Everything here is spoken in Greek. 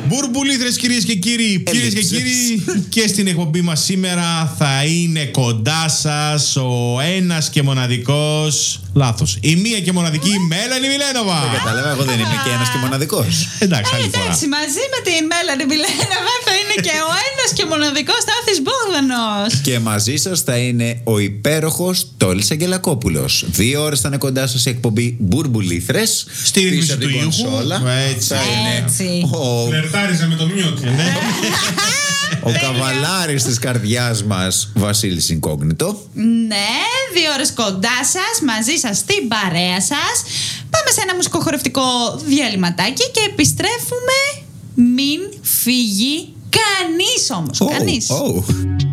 Μπουρμπουλήθρες, κυρίες και κύριοι. Κυρίες και κύριοι, και στην εκπομπή μας σήμερα θα είναι κοντά σας ο ένας και μοναδικός. Λάθος. Η μία και μοναδική Μέλανη Μιλένοβα. Δεν κατάλαβα, εγώ δεν είμαι και ένας και μοναδικός. Εντάξει, άλλη φορά. Εντάξει, μαζί με την Μέλανη Μιλένοβα θα είναι και ο ένας και μοναδικός Στάθης Μπόγδανος. Και μαζί σας θα είναι ο υπέροχος Τόλης Αγγελακόπουλος. 2 ώρες θα είναι κοντά σας η εκπομπή Μπουρμπουλήθρες. Στη ρύθμιση του ήχου. Έτσι. Θα είναι Φλερτάριζα με το μιούτ. ο καβαλάρης της καρδιάς μας, Βασίλης Ινκόγνητο. Ναι, 2 ώρες κοντά σας, μαζί σας, στην παρέα σας. Πάμε σε ένα μουσικοχορευτικό διαλυματάκι και επιστρέφουμε. Μην φύγει κανείς όμως, κανείς.